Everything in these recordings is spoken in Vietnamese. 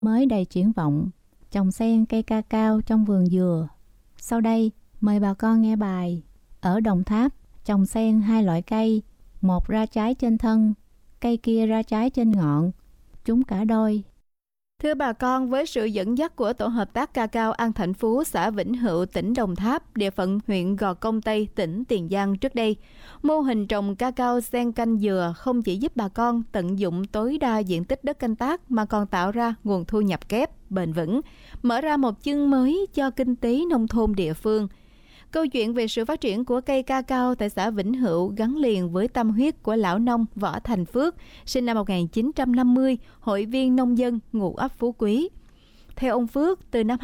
mới đầy triển vọng, trồng xen cây ca cao trong vườn dừa. Sau đây, mời bà con nghe bài Ở Đồng Tháp, trồng xen hai loại cây, một ra trái trên thân, cây kia ra trái trên ngọn, chúng cả đôi. Thưa bà con, với sự dẫn dắt của Tổ hợp tác ca cao An Thạnh Phú, xã Vĩnh Hữu, tỉnh Đồng Tháp, địa phận huyện Gò Công Tây, tỉnh Tiền Giang trước đây, mô hình trồng ca cao xen canh dừa không chỉ giúp bà con tận dụng tối đa diện tích đất canh tác mà còn tạo ra nguồn thu nhập kép, bền vững, mở ra một chương mới cho kinh tế nông thôn địa phương. Câu chuyện về sự phát triển của cây ca cao tại xã Vĩnh Hữu gắn liền với tâm huyết của lão nông Võ Thành Phước, sinh năm 1950, hội viên nông dân ngụ ấp Phú Quý. Theo ông Phước, từ năm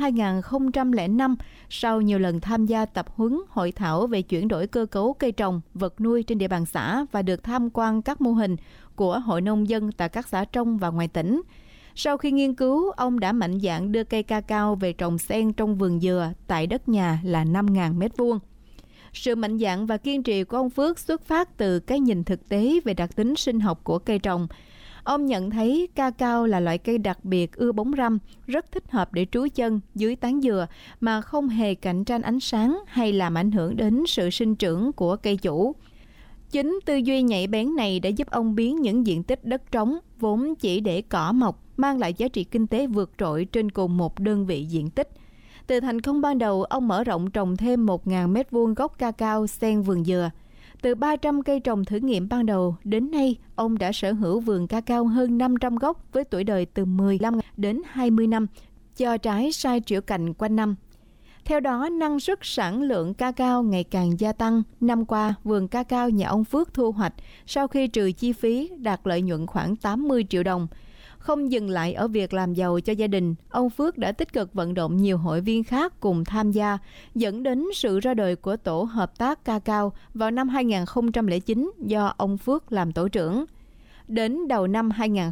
2005, sau nhiều lần tham gia tập huấn hội thảo về chuyển đổi cơ cấu cây trồng, vật nuôi trên địa bàn xã và được tham quan các mô hình của hội nông dân tại các xã trong và ngoài tỉnh. Sau khi nghiên cứu, ông đã mạnh dạn đưa cây ca cao về trồng xen trong vườn dừa tại đất nhà là 5.000 m². Sự mạnh dạn và kiên trì của ông Phước xuất phát từ cái nhìn thực tế về đặc tính sinh học của cây trồng. Ông nhận thấy ca cao là loại cây đặc biệt ưa bóng râm, rất thích hợp để trú chân dưới tán dừa mà không hề cạnh tranh ánh sáng hay làm ảnh hưởng đến sự sinh trưởng của cây chủ. Chính tư duy nhạy bén này đã giúp ông biến những diện tích đất trống vốn chỉ để cỏ mọc mang lại giá trị kinh tế vượt trội trên cùng một đơn vị diện tích. Từ thành công ban đầu, ông mở rộng trồng thêm 1.000 m² gốc ca cao xen vườn dừa. Từ 300 cây trồng thử nghiệm ban đầu, đến nay, ông đã sở hữu vườn ca cao hơn 500 gốc với tuổi đời từ 15 đến 20 năm, cho trái sai triệu cành quanh năm. Theo đó, năng suất sản lượng ca cao ngày càng gia tăng. Năm qua, vườn ca cao nhà ông Phước thu hoạch sau khi trừ chi phí đạt lợi nhuận khoảng 80 triệu đồng. Không dừng lại ở việc làm giàu cho gia đình, ông Phước đã tích cực vận động nhiều hội viên khác cùng tham gia, dẫn đến sự ra đời của Tổ hợp tác ca cao vào năm 2009 do ông Phước làm tổ trưởng. Đến đầu năm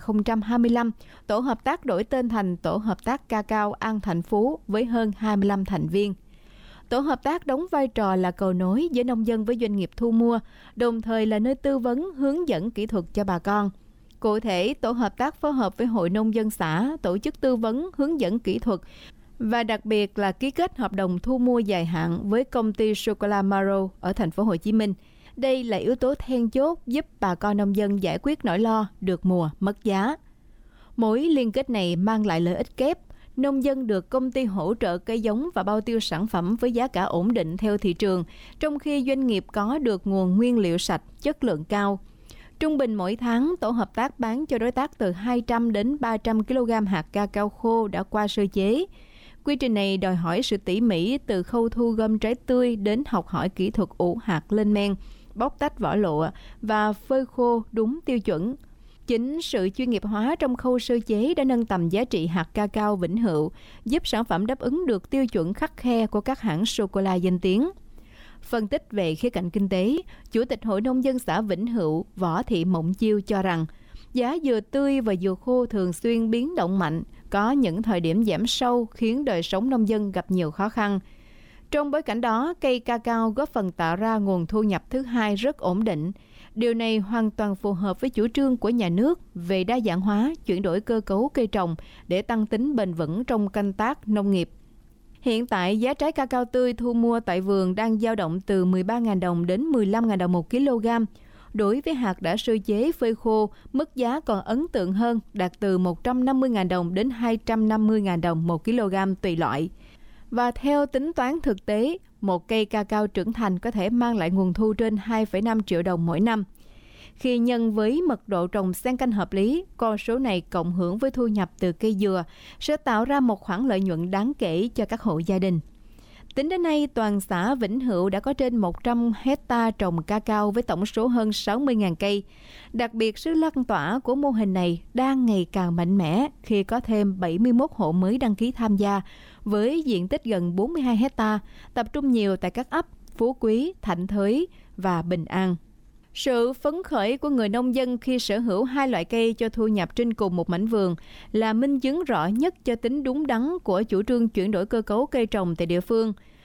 2025, Tổ hợp tác đổi tên thành Tổ hợp tác ca cao An Thạnh Phú với hơn 25 thành viên. Tổ hợp tác đóng vai trò là cầu nối giữa nông dân với doanh nghiệp thu mua, đồng thời là nơi tư vấn, hướng dẫn kỹ thuật cho bà con. Cụ thể, tổ hợp tác phối hợp với Hội Nông dân xã tổ chức tư vấn, hướng dẫn kỹ thuật và đặc biệt là ký kết hợp đồng thu mua dài hạn với công ty Sô-cô-la Maro ở thành phố Hồ Chí Minh. Đây là yếu tố then chốt giúp bà con nông dân giải quyết nỗi lo được mùa mất giá. Mối liên kết này mang lại lợi ích kép. Nông dân được công ty hỗ trợ cây giống và bao tiêu sản phẩm với giá cả ổn định theo thị trường, trong khi doanh nghiệp có được nguồn nguyên liệu sạch, chất lượng cao. Trung bình mỗi tháng, tổ hợp tác bán cho đối tác từ 200 đến 300 kg hạt ca cao khô đã qua sơ chế. Quy trình này đòi hỏi sự tỉ mỉ từ khâu thu gom trái tươi đến học hỏi kỹ thuật ủ hạt lên men, bóc tách vỏ lụa và phơi khô đúng tiêu chuẩn. Chính sự chuyên nghiệp hóa trong khâu sơ chế đã nâng tầm giá trị hạt ca cao Vĩnh Hữu, giúp sản phẩm đáp ứng được tiêu chuẩn khắt khe của các hãng sô-cô-la danh tiếng. Phân tích về khía cạnh kinh tế, Chủ tịch Hội Nông dân xã Vĩnh Hữu Võ Thị Mộng Chiêu cho rằng giá dừa tươi và dừa khô thường xuyên biến động mạnh, có những thời điểm giảm sâu khiến đời sống nông dân gặp nhiều khó khăn. Trong bối cảnh đó, cây ca cao góp phần tạo ra nguồn thu nhập thứ hai rất ổn định. Điều này hoàn toàn phù hợp với chủ trương của nhà nước về đa dạng hóa, chuyển đổi cơ cấu cây trồng để tăng tính bền vững trong canh tác nông nghiệp. Hiện tại, giá trái ca cao tươi thu mua tại vườn đang dao động từ 13.000 đồng đến 15.000 đồng một kg. Đối với hạt đã sơ chế phơi khô, mức giá còn ấn tượng hơn, đạt từ 150.000 đồng đến 250.000 đồng một kg tùy loại. Và theo tính toán thực tế, một cây ca cao trưởng thành có thể mang lại nguồn thu trên 2,5 triệu đồng mỗi năm. Khi nhân với mật độ trồng xen canh hợp lý, con số này cộng hưởng với thu nhập từ cây dừa sẽ tạo ra một khoản lợi nhuận đáng kể cho các hộ gia đình. Tính đến nay, toàn xã Vĩnh Hữu đã có trên 100 hecta trồng ca cao với tổng số hơn 60.000 cây. Đặc biệt, sự lan tỏa của mô hình này đang ngày càng mạnh mẽ khi có thêm 71 hộ mới đăng ký tham gia, với diện tích gần 42 hecta, tập trung nhiều tại các ấp Phú Quý, Thạnh Thới và Bình An. Sự phấn khởi của người nông dân khi sở hữu hai loại cây cho thu nhập trên cùng một mảnh vườn là minh chứng rõ nhất cho tính đúng đắn của chủ trương chuyển đổi cơ cấu cây trồng tại địa phương.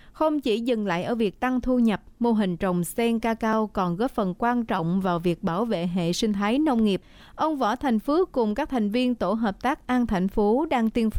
Không chỉ dừng lại ở việc tăng thu nhập, mô hình trồng sen ca cao còn góp phần quan trọng vào việc bảo vệ hệ sinh thái nông nghiệp. Ông Võ Thành Phước cùng các thành viên tổ hợp tác An Thạnh Phú đang tiên